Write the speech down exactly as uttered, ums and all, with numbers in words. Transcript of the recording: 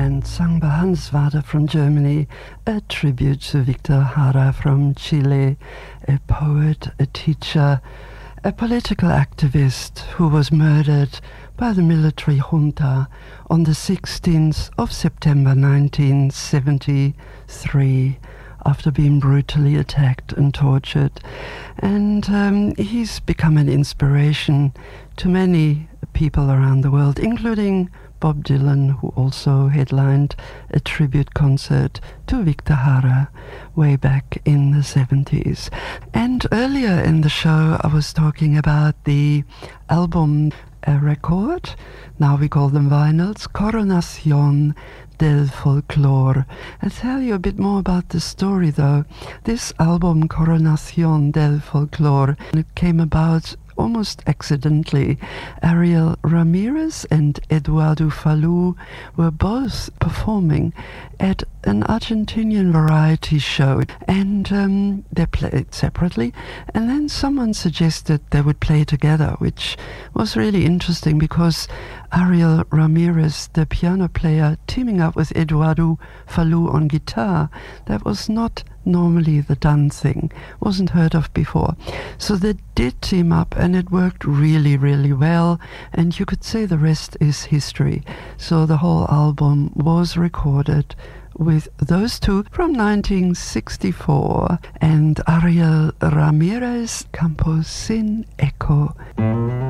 and sung by Hans Wader from Germany, a tribute to Victor Jara from Chile, a poet, a teacher, a political activist who was murdered by the military junta on the sixteenth of September nineteen seventy-three after being brutally attacked and tortured. And um, he's become an inspiration to many people around the world, including Bob Dylan, who also headlined a tribute concert to Victor Jara way back in the seventies. And earlier in the show, I was talking about the album uh, record, now we call them vinyls, Coronación del Folklore. I'll tell you a bit more about the story, though. This album, Coronación del Folklore, it came about almost accidentally. Ariel Ramirez and Eduardo Falú were both performing at an Argentinian variety show, and um, they played separately, and then someone suggested they would play together, which was really interesting because Ariel Ramirez, the piano player, teaming up with Eduardo Falú on guitar, that was not normally the done thing, wasn't heard of before. So they did team up, and it worked really, really well, and you could say the rest is history. So the whole album was recorded with those two from nineteen sixty-four, and Ariel Ramirez, Campos sin Echo.